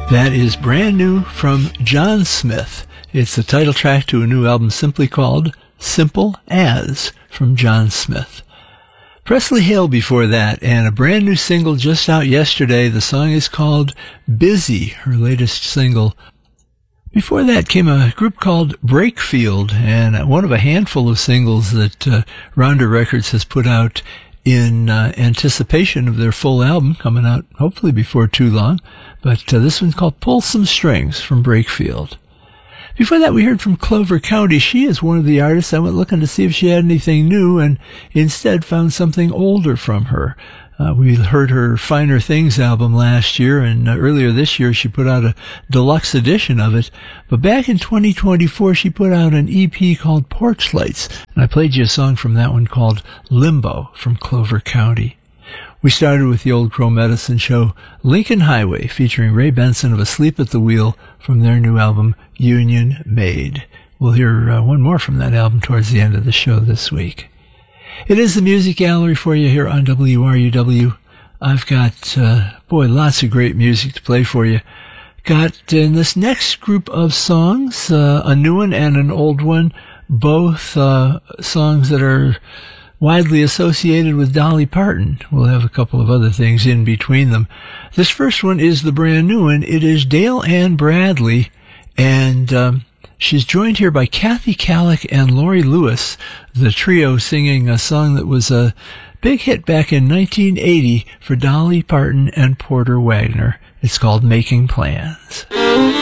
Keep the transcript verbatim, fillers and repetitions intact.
That is brand new from John Smith. It's the title track to a new album simply called Simple As from John Smith. Presley Hale before that, and a brand new single just out yesterday. The song is called Busy, her latest single. Before that came a group called Breakfield, and one of a handful of singles that uh, Rounder Records has put out in uh, anticipation of their full album coming out hopefully before too long. But uh, this one's called Pull Some Strings from Breakfield. Before that, we heard from Clover County. She is one of the artists. I went looking to see if she had anything new and instead found something older from her. Uh, we heard her Finer Things album last year, and uh, earlier this year she put out a deluxe edition of it. But back in twenty twenty-four, she put out an E P called Porch Lights, and I played you a song from that one called Limbo from Clover County. We started with the Old Crow Medicine Show, Lincoln Highway, featuring Ray Benson of Asleep at the Wheel from their new album, Union Made. We'll hear uh, one more from that album towards the end of the show this week. It is the Music Gallery for you here on W R U W. I've got, uh, boy, lots of great music to play for you. Got in this next group of songs, uh, a new one and an old one, both uh, songs that are widely associated with Dolly Parton. We'll have a couple of other things in between them. This first one is the brand new one. It is Dale Ann Bradley, and um, she's joined here by Kathy Kallick and Laurie Lewis, the trio singing a song that was a big hit back in nineteen eighty for Dolly Parton and Porter Wagoner. It's called Making Plans.